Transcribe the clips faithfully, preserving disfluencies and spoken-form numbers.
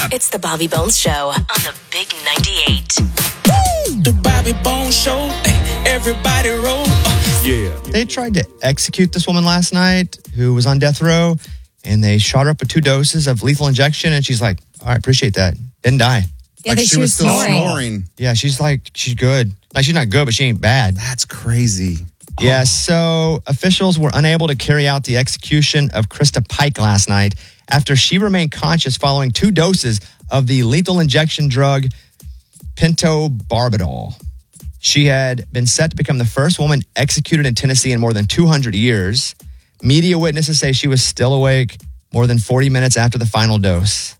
It's the Bobby Bones Show on the Big ninety-eight. The Bobby Bones Show. Everybody roll. Yeah. They tried to execute this woman last night who was on death row, and they shot her up with two doses of lethal injection, and she's like, all right, appreciate that. Didn't die. Yeah, like they, she, she was was still snoring. snoring. Yeah, she's like, she's good. Like, she's not good, but she ain't bad. That's crazy. Yeah, so officials were unable to carry out the execution of Krista Pike last night after she remained conscious following two doses of the lethal injection drug pentobarbital. She had been set to become the first woman executed in Tennessee in more than two hundred years. Media witnesses say she was still awake more than forty minutes after the final dose.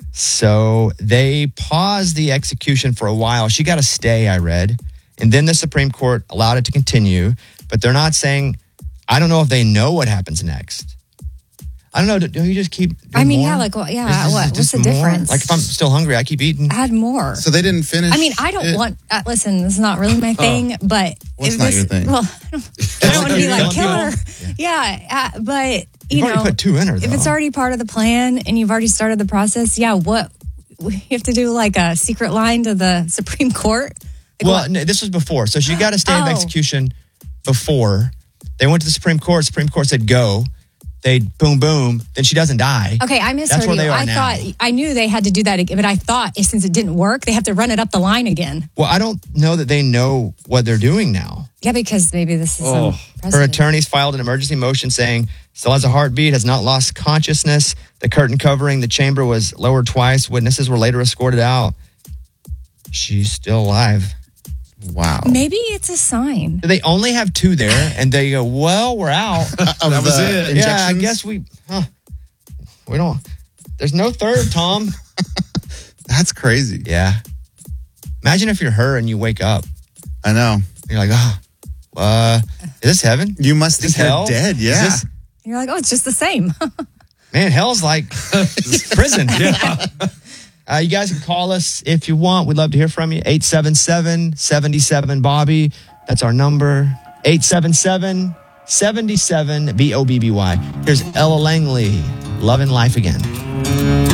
So they paused the execution for a while. She got a stay, I read. And then the Supreme Court allowed it to continue. But they're not saying, I don't know if they know what happens next. I don't know. Do, do you just keep doing I mean, more? yeah, like, well, yeah, Is this what? just What's the more? difference? Like, if I'm still hungry, I keep eating. Add more. So they didn't finish. I mean, I don't it? want, uh, listen, this is not really my thing, but. What's if not this, your thing? Well, I don't, I don't want to be like, kill her. Yeah, uh, but, you You've know. already put two in her, if though. it's already part of the plan and you've already started the process, yeah, what? You have to do like a secret line to the Supreme Court? Like Well, what? no, this was before. So she got a stay of Oh. execution before. They went to the Supreme Court. Supreme Court said go. They boom, boom. Then she doesn't die. Okay, I misheard That's where you. they are I now. thought, I knew they had to do that again, but I thought since it didn't work, they have to run it up the line again. Well, I don't know that they know what they're doing now. Yeah, because maybe this is some Oh. Her precedent. attorneys filed an emergency motion saying still has a heartbeat, has not lost consciousness. The curtain covering the chamber was lowered twice. Witnesses were later escorted out. She's still alive. Wow. Maybe it's a sign. They only have two there, and they go, well, we're out. Of That was the it. Yeah, I injections? guess we, huh, we don't, there's no third, Tom. That's crazy. Yeah. Imagine if you're her and you wake up. I know. You're like, oh, uh, is this heaven? You must Is think this you're hell? dead. Is Yeah. this- You're like, oh, it's just the same. Man, hell's like prison. Yeah. Uh, you guys can call us if you want. We'd love to hear from you. eight seven seven, seven seven, Bobby. That's our number. eight seven seven, seven seven, B O B B Y. Here's Ella Langley, Loving Life Again.